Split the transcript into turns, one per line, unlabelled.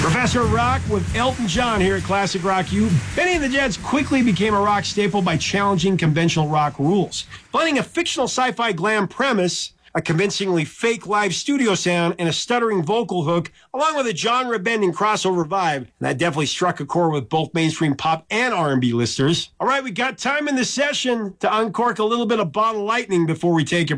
Professor Rock with Elton John here at Classic Rock U. Benny and the Jets quickly became a rock staple by challenging conventional rock rules, blending a fictional sci-fi glam premise, a convincingly fake live studio sound, and a stuttering vocal hook, along with a genre-bending crossover vibe. And that definitely struck a chord with both mainstream pop and R&B listeners. All right, we got time in the session to uncork a little bit of Bottle Lightning before we take a